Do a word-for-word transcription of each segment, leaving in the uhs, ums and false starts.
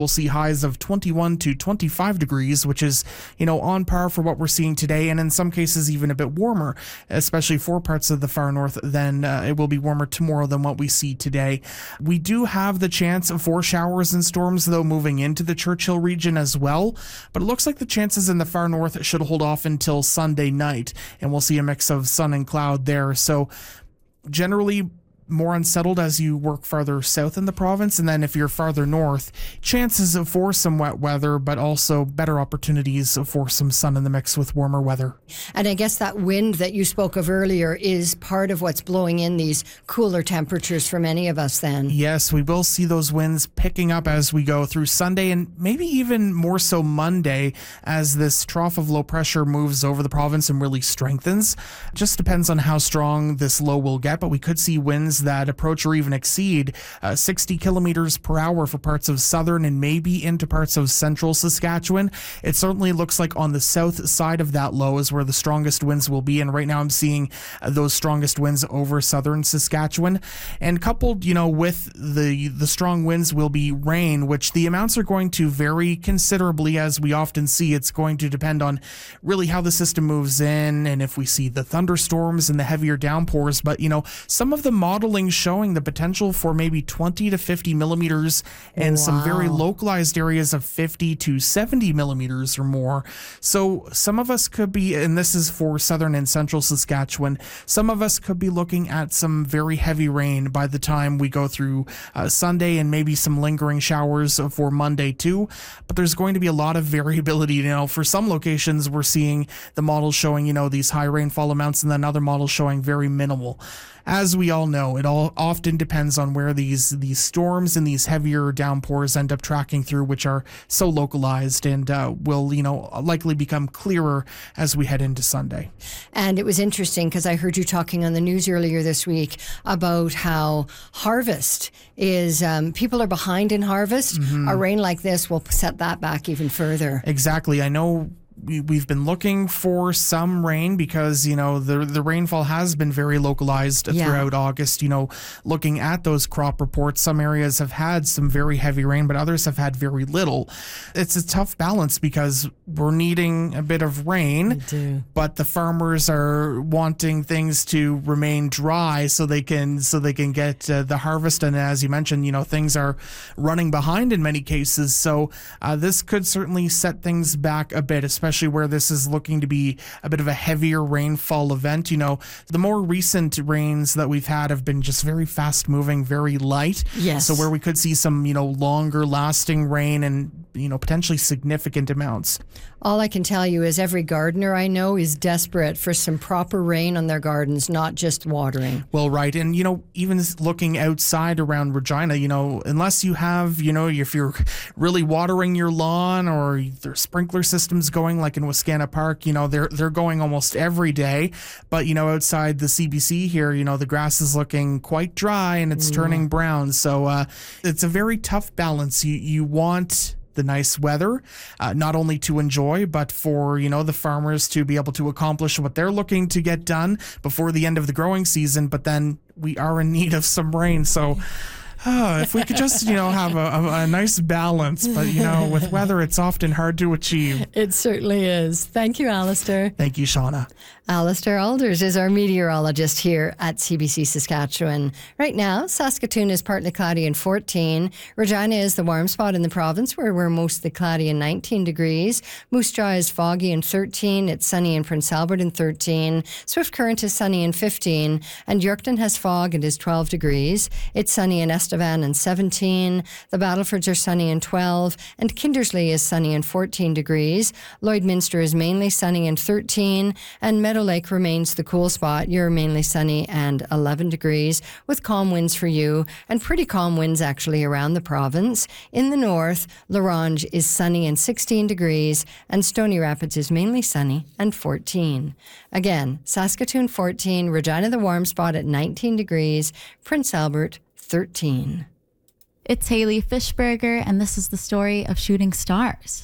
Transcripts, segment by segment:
We'll see highs of twenty-one to twenty-five degrees, which is, you know, on par for what we're seeing today, and in some cases even a bit warmer, especially for parts of the far north. Then uh, it will be warmer tomorrow than what we see today. We do have the chance for showers and storms, though, moving into the Churchill region as well, but it looks like the chances in the far north should hold off until Sunday night, and we'll see a mix of sun and cloud there. So generally more unsettled as you work farther south in the province, and then if you're farther north, chances for some wet weather, but also better opportunities for some sun in the mix with warmer weather. And I guess that wind that you spoke of earlier is part of what's blowing in these cooler temperatures for many of us then. Yes, we will see those winds picking up as we go through Sunday, and maybe even more so Monday as this trough of low pressure moves over the province and really strengthens. Just depends on how strong this low will get, but we could see winds that approach or even exceed uh, sixty kilometers per hour for parts of southern and maybe into parts of central Saskatchewan. It certainly looks like on the south side of that low is where the strongest winds will be, and right now I'm seeing uh, those strongest winds over southern Saskatchewan. And coupled, you know, with the the strong winds will be rain, which the amounts are going to vary considerably, as we often see. It's going to depend on really how the system moves in and if we see the thunderstorms and the heavier downpours. But, you know, some of the model showing the potential for maybe twenty to fifty millimeters and wow. some very localized areas of fifty to seventy millimeters or more. So some of us could be, and this is for southern and central Saskatchewan, some of us could be looking at some very heavy rain by the time we go through uh, Sunday, and maybe some lingering showers for Monday too. But there's going to be a lot of variability. You know, for some locations we're seeing the models showing, you know, these high rainfall amounts, and then other models showing very minimal. As we all know, it all often depends on where these these storms and these heavier downpours end up tracking through, which are so localized and uh, will, you know, likely become clearer as we head into Sunday. And it was interesting because I heard you talking on the news earlier this week about how harvest is, um, people are behind in harvest. Mm-hmm. A rain like this will set that back even further. Exactly. I know we've been looking for some rain because, you know, the the rainfall has been very localized yeah. throughout August. You know, looking at those crop reports, some areas have had some very heavy rain, but others have had very little. It's a tough balance because we're needing a bit of rain, but the farmers are wanting things to remain dry so they can so they can get uh, the harvest. And as you mentioned, you know, things are running behind in many cases. So uh, this could certainly set things back a bit, especially especially where this is looking to be a bit of a heavier rainfall event. You know, the more recent rains that we've had have been just very fast moving, very light. Yes. So where we could see some, you know, longer lasting rain and, you know, potentially significant amounts. All I can tell you is every gardener I know is desperate for some proper rain on their gardens, not just watering. Well, right. And, you know, even looking outside around Regina, you know, unless you have, you know, if you're really watering your lawn or there's sprinkler systems going like in Wascana Park, you know, they're they're going almost every day. But, you know, outside the C B C here, you know, the grass is looking quite dry and it's mm. turning brown. So uh, it's a very tough balance. You, you want the nice weather, uh, not only to enjoy, but for, you know, the farmers to be able to accomplish what they're looking to get done before the end of the growing season. But then we are in need of some rain. So oh, if we could just, you know, have a, a, a nice balance. But, you know, with weather, it's often hard to achieve. It certainly is. Thank you, Alistair. Thank you, Shauna. Alistair Alders is our meteorologist here at C B C Saskatchewan. Right now, Saskatoon is partly cloudy and fourteen. Regina is the warm spot in the province where we're mostly cloudy and nineteen degrees. Moose Jaw is foggy and thirteen. It's sunny in Prince Albert and thirteen. Swift Current is sunny and fifteen. And Yorkton has fog and is twelve degrees. It's sunny in Estevan and seventeen. The Battlefords are sunny and twelve. And Kindersley is sunny and fourteen degrees. Lloydminster is mainly sunny and thirteen. And Meadow Lake remains the cool spot. You're mainly sunny and eleven degrees with calm winds for you, and pretty calm winds actually around the province. In the north, Larange is sunny and sixteen degrees, and Stony Rapids is mainly sunny and fourteen. Again, Saskatoon fourteen, Regina the warm spot at nineteen degrees, Prince Albert thirteen. It's Haley Fishberger, and this is the story of shooting stars.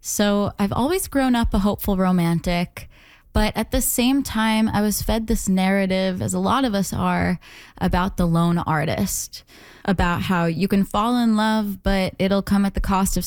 So I've always grown up a hopeful romantic, but at the same time, I was fed this narrative, as a lot of us are, about the lone artist, about how you can fall in love, but it'll come at the cost of